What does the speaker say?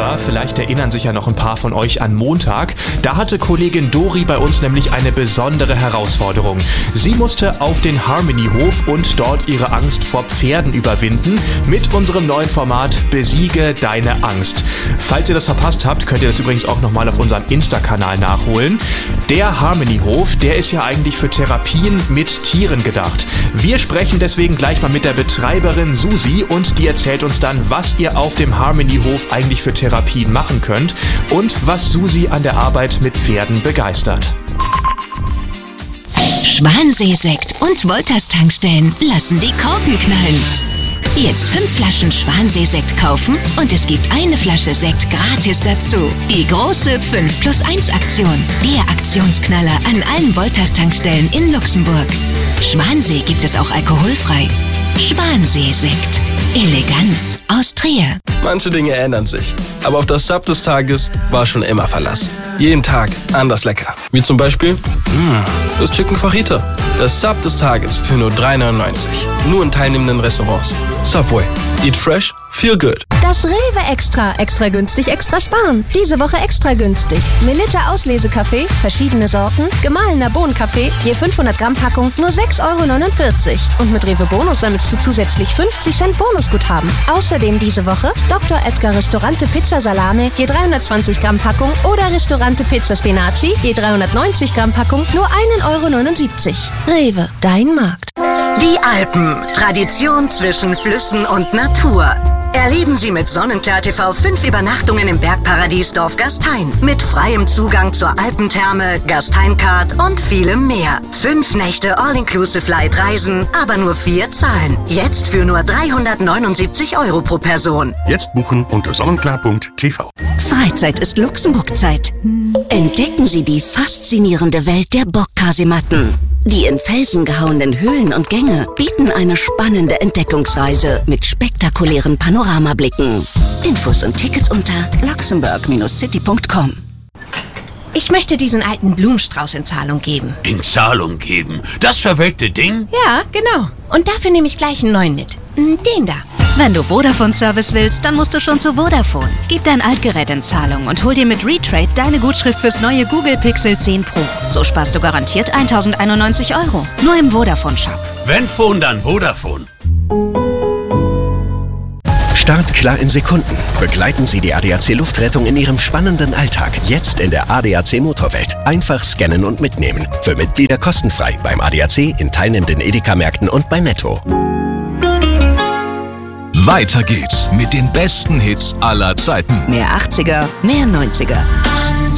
Ja, vielleicht erinnern sich ja noch ein paar von euch an Montag. Da hatte Kollegin Dori bei uns nämlich eine besondere Herausforderung. Sie musste auf den Harmony-Hof und dort ihre Angst vor Pferden überwinden mit unserem neuen Format Besiege deine Angst. Falls ihr das verpasst habt, könnt ihr das übrigens auch nochmal auf unserem Insta-Kanal nachholen. Der Harmony-Hof, der ist ja eigentlich für Therapien mit Tieren gedacht. Wir sprechen deswegen gleich mal mit der Betreiberin Susi und die erzählt uns dann, was ihr auf dem Harmony-Hof eigentlich für Therapien machen könnt und was Susi an der Arbeit mit Pferden begeistert. Schwansee-Sekt und Wolters-Tankstellen lassen die Korken knallen. Jetzt 5 Flaschen Schwansee-Sekt kaufen und es gibt eine Flasche Sekt gratis dazu. Die große 5+1-Aktion. Der Aktionsknaller an allen Wolters-Tankstellen in Luxemburg. Schwansee gibt es auch alkoholfrei. Schwansee-Sekt. Eleganz aus Trier. Manche Dinge ändern sich, aber auf das Sub des Tages war schon immer Verlass. Jeden Tag anders lecker. Wie zum Beispiel das Chicken Fajita. Das Sub des Tages für nur 3,99. Nur in teilnehmenden Restaurants. Subway. Eat fresh, feel good. Das Rewe Extra. Extra günstig, extra sparen. Diese Woche extra günstig. Melitta Auslesekaffee, verschiedene Sorten, gemahlener Bohnenkaffee, je 500 Gramm Packung, nur 6,49 € Und mit Rewe Bonus sammelst du zusätzlich 50 Cent Bonusguthaben. Außerdem diese Woche Dr. Edgar Restaurante Pizza Salame, je 320 Gramm Packung oder Restaurante Pizza Spinaci, je 390 Gramm Packung, nur 1,79 €. Rewe, dein Markt. Die Alpen. Tradition zwischen Flüssen und Natur. Erleben Sie mit Sonnenklar TV 5 Übernachtungen im Bergparadies Dorf Gastein. Mit freiem Zugang zur Alpentherme, Gastein-Card und vielem mehr. 5 Nächte All-Inclusive-Light-Reisen, aber nur 4 Zahlen. Jetzt für nur 379 € pro Person. Jetzt buchen unter sonnenklar.tv. Freizeit ist Luxemburg-Zeit. Entdecken Sie die faszinierende Welt der Bockkasematten. Die in Felsen gehauenen Höhlen und Gänge bieten eine spannende Entdeckungsreise mit spektakulären Panoramablicken. Infos und Tickets unter luxemburg-city.com. Ich möchte diesen alten Blumenstrauß in Zahlung geben. In Zahlung geben? Das verwelkte Ding? Ja, genau. Und dafür nehme ich gleich einen neuen mit. Den da. Wenn du Vodafone-Service willst, dann musst du schon zu Vodafone. Gib dein Altgerät in Zahlung und hol dir mit Retrade deine Gutschrift fürs neue Google Pixel 10 Pro. So sparst du garantiert 1.091 €. Nur im Vodafone-Shop. Wenn Phone, dann Vodafone. Startklar in Sekunden. Begleiten Sie die ADAC Luftrettung in Ihrem spannenden Alltag. Jetzt in der ADAC Motorwelt. Einfach scannen und mitnehmen. Für Mitglieder kostenfrei beim ADAC, in teilnehmenden Edeka-Märkten und bei Netto. Weiter geht's mit den besten Hits aller Zeiten. Mehr 80er, mehr 90er.